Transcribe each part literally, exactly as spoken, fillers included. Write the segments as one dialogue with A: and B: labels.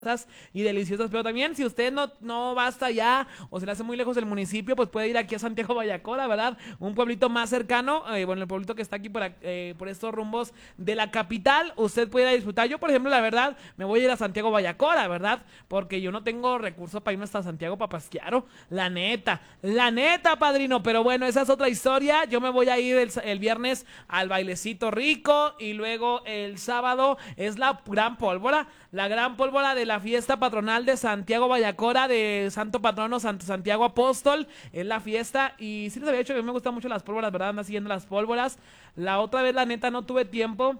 A: y deliciosas, pero también si usted no, no va hasta allá o se le hace muy lejos del municipio, pues puede ir aquí a Santiago Bayacora, ¿verdad? Un pueblito más cercano, eh, bueno, el pueblito que está aquí por, eh, por estos rumbos de la capital, usted puede ir a disfrutar. Yo, por ejemplo, la verdad, me voy a ir a Santiago Bayacora, ¿verdad? Porque yo no tengo recursos para irme hasta Santiago Papasquiaro, la neta, la neta, padrino, pero bueno, esa es otra historia. Yo me voy a ir el, el viernes al bailecito rico y luego el sábado es la gran pólvora, la gran pólvora de la fiesta patronal de Santiago Bayacora, de Santo Patrono Santo Santiago Apóstol, es la fiesta. Y sí les había dicho que a mí me gustan mucho las pólvoras, ¿verdad? Ando siguiendo las pólvoras. La otra vez, la neta, no tuve tiempo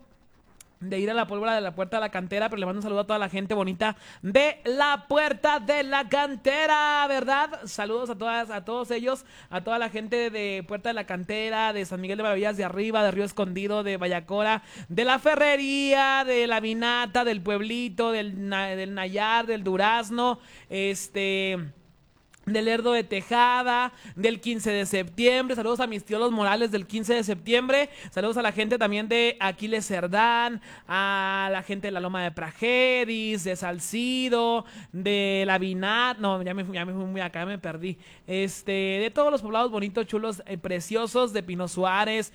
A: de ir a la pólvora de la Puerta de la Cantera, pero le mando un saludo a toda la gente bonita de la Puerta de la Cantera, ¿verdad? Saludos a todas, a todos ellos, a toda la gente de Puerta de la Cantera, de San Miguel de Maravillas de Arriba, de Río Escondido, de Bayacora, de la Ferrería, de la Vinata, del Pueblito, del, del Nayar, del Durazno, este... del Lerdo de Tejada, del quince de septiembre. Saludos a mis tíos los Morales del quince de septiembre. Saludos a la gente también de Aquiles Cerdán, a la gente de la Loma de Prajeris, de Salcido, de la Vinat. No, ya me, ya me fui muy acá, me perdí. Este, de todos los poblados bonitos, chulos, eh, preciosos, de Pino Suárez,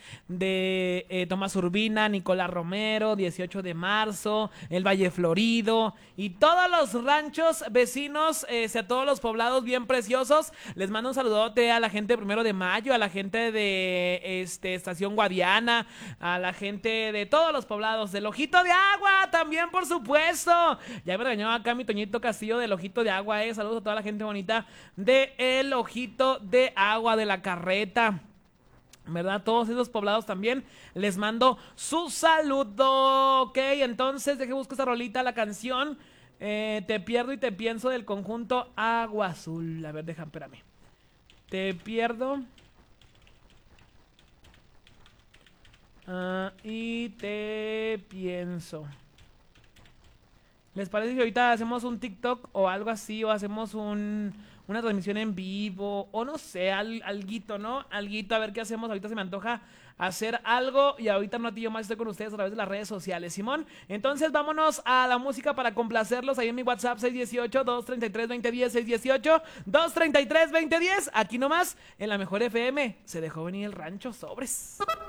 A: de eh, Tomás Urbina, Nicolás Romero, dieciocho de marzo, el Valle Florido y todos los ranchos vecinos, eh, a todos los poblados bien preciosos. Preciosos. Les mando un saludote a la gente de Primero de Mayo, a la gente de este, Estación Guadiana, a la gente de todos los poblados, del Ojito de Agua también, por supuesto. Ya me regañó acá mi Toñito Castillo del Ojito de Agua, eh. Saludos a toda la gente bonita de El Ojito de Agua, de la Carreta, ¿verdad? Todos esos poblados también les mando su saludo. Ok, entonces deje buscar esa rolita, la canción. Eh, te pierdo y te pienso, del conjunto Agua Azul. A ver, deja, espérame. Te pierdo uh, y te pienso. ¿Les parece que ahorita hacemos un TikTok o algo así? O hacemos un, una transmisión en vivo, o no sé, al, alguito, ¿no? Alguito, a ver qué hacemos. Ahorita se me antoja hacer algo y ahorita un ratillo más estoy con ustedes a través de las redes sociales, Simón. Entonces vámonos a la música para complacerlos. Ahí en mi WhatsApp seis uno ocho, dos tres tres, dos cero uno cero, seis uno ocho, dos tres tres, dos cero uno cero. Aquí nomás, en la mejor F M, se dejó venir el rancho, sobres.